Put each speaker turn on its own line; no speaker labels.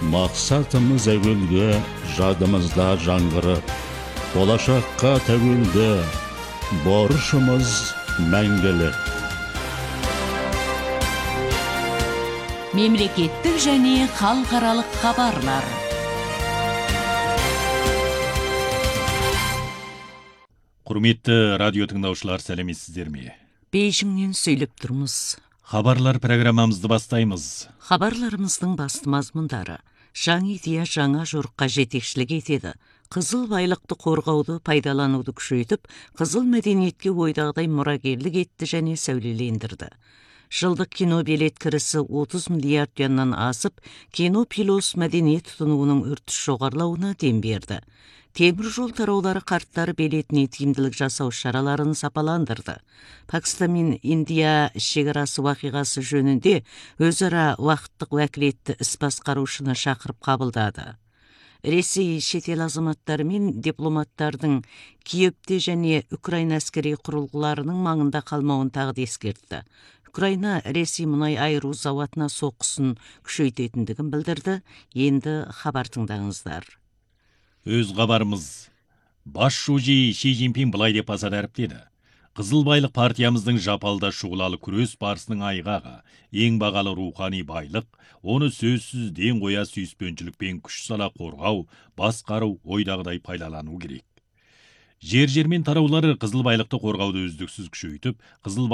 Мақсатымыз әуелге, жадымызда жаңғырып, болашаққа тәуелді, борышымыз мәңгілік.
Мемлекеттік және халықаралық хабарлар.
Құрметті радио тыңдаушылар, сәлеметсіздер ме?
Бейжіңнен сөйлеп тұрмыз.
Хабарлар программамызды бастаймыз.
Хабарларымыздың басты мазмұндары: жаңа идея жаңа жорыққа жетекшілік етеді. Қызыл байлықты қорғауды, пайдалануды күшейтіп, қызыл мәдениетке ойдағыдай мұрагерлік етті және сәулелендірді. Жылдық кино билет кірісі 30 миллиард юаннан асып, кино пилос мәдениет тұтынуының үрдіс жоғарылауына дем берді. Темір жол тараулары қарттары билетіне тиімділік жасау шараларын сапаландырды. Пакистан мен Индия шекарасы уақиғасы жөнінде өзара уақыттық уәкілетті іс басқарушыны шақырып қабылдады. Ресей шетел азаматтары мен дипломаттардың Киевте және Украина әскери құрылғыларының маңында қалмауын тағы ескертті. Украина Ресей мұнай айыру зауытына соққысын күшейтетіндігін білдірді. Енді хабар тыңдаңыздар.
Өз хабарымыз. Бас шужи Ши Цзиньпин былай деп баса дәріптеді. Қызылбайлық партиямыздың жапалда шұғылалы күрес барысының айғағы, ең бағалы рухани байлық, оны сөзсіз ден қоя сүйіспеншілікпен күш сала қорғау, басқару, ойдағыдай пайдалану керек. Жер-жермен тараулары қызылбайлықты қорғауды үздіксіз күшейтіп,